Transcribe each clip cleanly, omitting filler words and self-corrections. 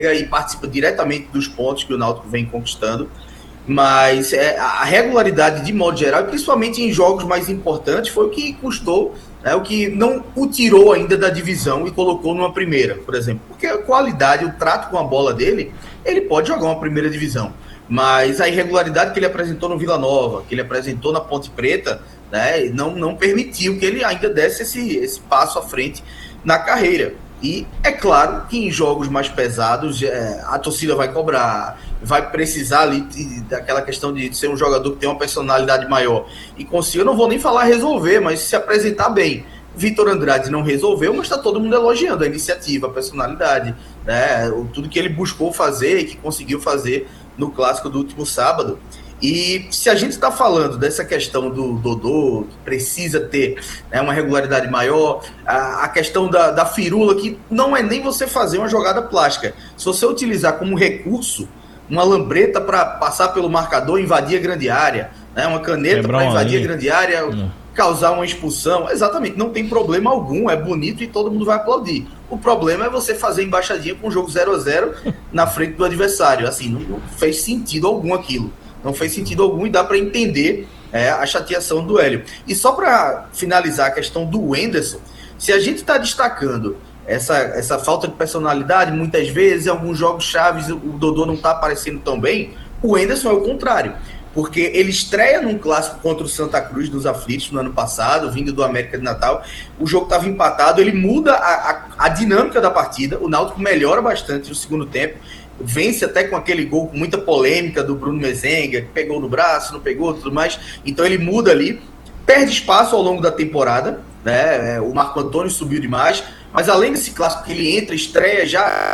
e participa diretamente dos pontos que o Náutico vem conquistando, mas a regularidade de modo geral, principalmente em jogos mais importantes, foi o que custou, né, o que não o tirou ainda da divisão e colocou numa primeira, por exemplo, porque a qualidade, o trato com a bola dele, ele pode jogar uma primeira divisão, mas a irregularidade que ele apresentou no Vila Nova, que ele apresentou na Ponte Preta, né, não permitiu que ele ainda desse esse passo à frente na carreira. E é claro que em jogos mais pesados a torcida vai cobrar, vai precisar ali daquela questão de ser um jogador que tem uma personalidade maior e consiga, eu não vou nem falar resolver, mas se apresentar bem. Vitor Andrade não resolveu, mas está todo mundo elogiando a iniciativa, a personalidade, né, tudo que ele buscou fazer e que conseguiu fazer no clássico do último sábado. E se a gente está falando dessa questão do Dodô, que precisa ter, né, uma regularidade maior, a questão da firula, que não é nem você fazer uma jogada plástica. Se você utilizar como recurso uma lambreta para passar pelo marcador e invadir a grande área, né, uma caneta para invadir a grande área, causar uma expulsão, exatamente, não tem problema algum, é bonito e todo mundo vai aplaudir. O problema é você fazer embaixadinha com um jogo 0-0 na frente do adversário. Assim, não fez sentido algum aquilo. Não fez sentido algum e dá para entender a chateação do Hélio. E só para finalizar a questão do Wenderson, se a gente está destacando essa falta de personalidade, muitas vezes, em alguns jogos chaves, o Dodô não está aparecendo tão bem, o Wenderson é o contrário. Porque ele estreia num clássico contra o Santa Cruz dos Aflitos no ano passado, vindo do América de Natal, o jogo estava empatado, ele muda a dinâmica da partida, o Náutico melhora bastante no segundo tempo, vence até com aquele gol com muita polêmica do Bruno Mezenga, que pegou no braço, não pegou, tudo mais. Então ele muda ali, perde espaço ao longo da temporada, né? O Marco Antônio subiu demais, mas além desse clássico que ele entra, estreia já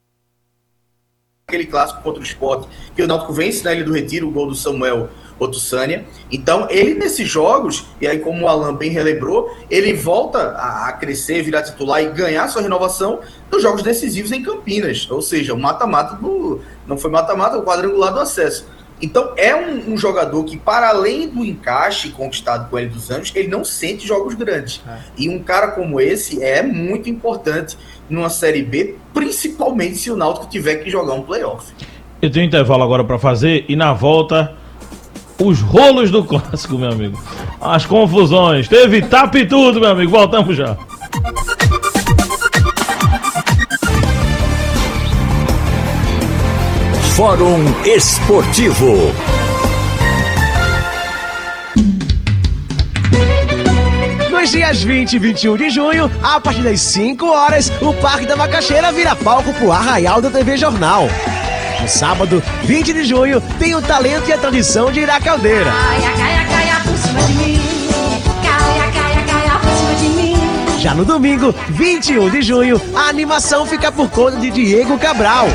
aquele clássico contra o Sport, que o Náutico vence na Ilha do Retiro, o gol do Samuel Otussania. Então ele nesses jogos, e aí como o Alan bem relembrou, ele volta a crescer, virar titular e ganhar sua renovação nos jogos decisivos em Campinas, ou seja, o mata-mata não foi mata-mata, o quadrangular do acesso. Então é um jogador que, para além do encaixe conquistado com o Hélio dos Anjos, ele não sente jogos grandes. E um cara como esse é muito importante numa Série B, principalmente se o Náutico tiver que jogar um playoff. Eu tenho intervalo agora para fazer e na volta os rolos do clássico, meu amigo. As confusões, teve tapa e tudo, meu amigo. Voltamos já. Fórum Esportivo. Nos dias 20 e 21 de junho, a partir das 5 horas, o Parque da Macaxeira vira palco pro Arraial da TV Jornal. No sábado, 20 de junho, tem o talento e a tradição de Ira Caldeira. Caia por cima de mim. Caia por cima de mim. Já no domingo, 21 de junho, a animação fica por conta de Diego Cabral.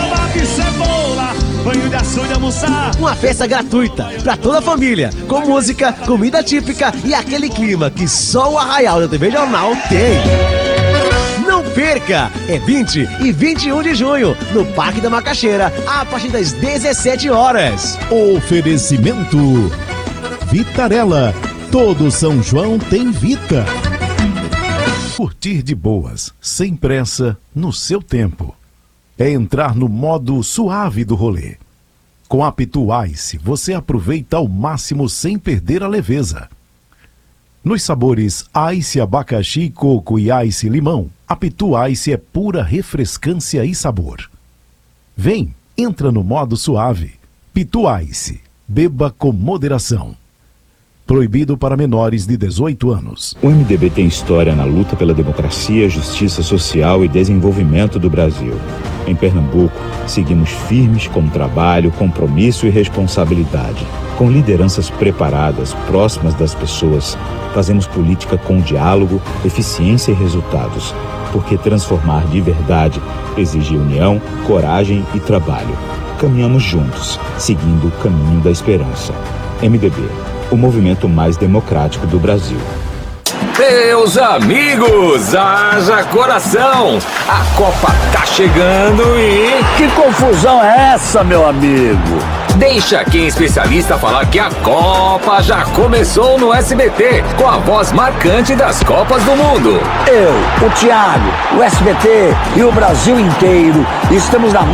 Banho de açude, almoçar. Uma festa gratuita pra toda a família, com música, comida típica e aquele clima que só o Arraial da TV Jornal tem. Não perca! É 20 e 21 de junho, no Parque da Macaxeira, a partir das 17 horas. Oferecimento Vitarella. Todo São João tem Vita. Curtir de boas, sem pressa, no seu tempo. É entrar no modo suave do rolê. Com a Pitu Ice, você aproveita ao máximo sem perder a leveza. Nos sabores Ice abacaxi, coco e Ice limão, a Pitu Ice é pura refrescância e sabor. Vem, entra no modo suave. Pitu Ice, beba com moderação. Proibido para menores de 18 anos. O MDB tem história na luta pela democracia, justiça social e desenvolvimento do Brasil. Em Pernambuco, seguimos firmes com trabalho, compromisso e responsabilidade. Com lideranças preparadas, próximas das pessoas, fazemos política com diálogo, eficiência e resultados. Porque transformar de verdade exige união, coragem e trabalho. Caminhamos juntos, seguindo o caminho da esperança. MDB. O movimento mais democrático do Brasil. Meus amigos, haja coração! A Copa tá chegando e... Que confusão é essa, meu amigo? Deixa quem é especialista falar que a Copa já começou no SBT, com a voz marcante das Copas do Mundo. Eu, o Thiago, o SBT e o Brasil inteiro estamos na